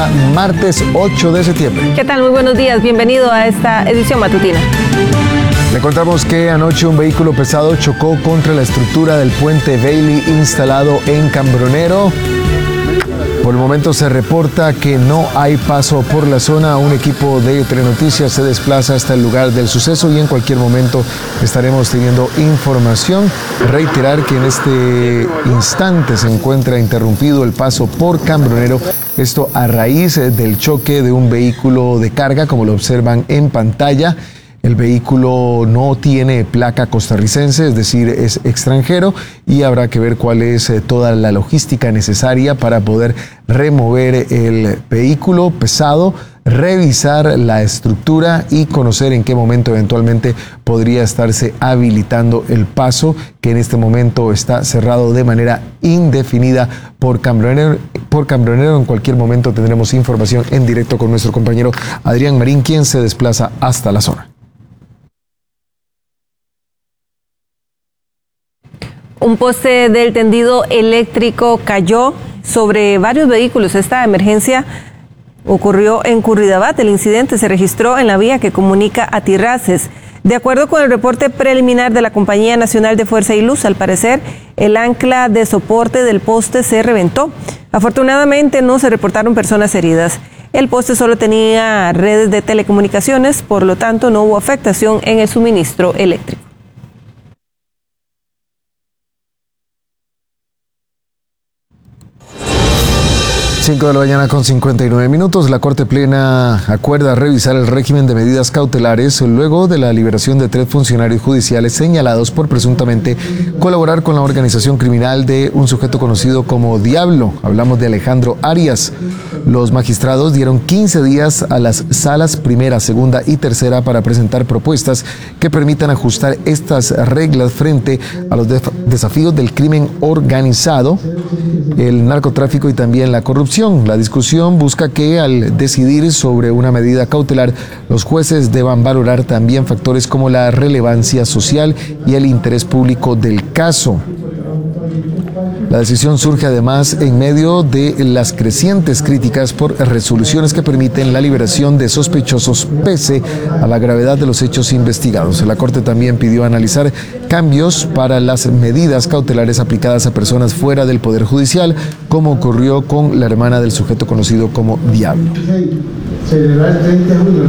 día martes 8 de septiembre. ¿Qué tal? Muy buenos días. Bienvenido a esta edición matutina. Le contamos que anoche un vehículo pesado chocó contra la estructura del puente Bailey instalado en Cambronero. Por el momento se reporta que no hay paso por la zona. Un equipo de Telenoticias se desplaza hasta el lugar del suceso y en cualquier momento estaremos teniendo información. Reiterar que en este instante se encuentra interrumpido el paso por Cambronero. Esto a raíz del choque de un vehículo de carga, como lo observan en pantalla. El vehículo no tiene placa costarricense, es decir, es extranjero, y habrá que ver cuál es toda la logística necesaria para poder remover el vehículo pesado, revisar la estructura y conocer en qué momento eventualmente podría estarse habilitando el paso, que en este momento está cerrado de manera indefinida por Cambronero. En cualquier momento tendremos información en directo con nuestro compañero Adrián Marín, quien se desplaza hasta la zona. Un poste del tendido eléctrico cayó sobre varios vehículos. Esta emergencia ocurrió en Curridabat. El incidente se registró en la vía que comunica a Tirraces. De acuerdo con el reporte preliminar de la Compañía Nacional de Fuerza y Luz, al parecer, el ancla de soporte del poste se reventó. Afortunadamente, no se reportaron personas heridas. El poste solo tenía redes de telecomunicaciones, por lo tanto, no hubo afectación en el suministro eléctrico. 5 de la mañana con 59 minutos. La Corte Plena acuerda revisar el régimen de medidas cautelares luego de la liberación de 3 funcionarios judiciales señalados por presuntamente colaborar con la organización criminal de un sujeto conocido como Diablo. Hablamos de Alejandro Arias. Los magistrados dieron 15 días a las salas primera, segunda y tercera para presentar propuestas que permitan ajustar estas reglas frente a los desafíos del crimen organizado, el narcotráfico y también la corrupción. La discusión busca que al decidir sobre una medida cautelar, los jueces deban valorar también factores como la relevancia social y el interés público del caso. La decisión surge además en medio de las crecientes críticas por resoluciones que permiten la liberación de sospechosos pese a la gravedad de los hechos investigados. La Corte también pidió analizar cambios para las medidas cautelares aplicadas a personas fuera del Poder Judicial, como ocurrió con la hermana del sujeto conocido como Diablo.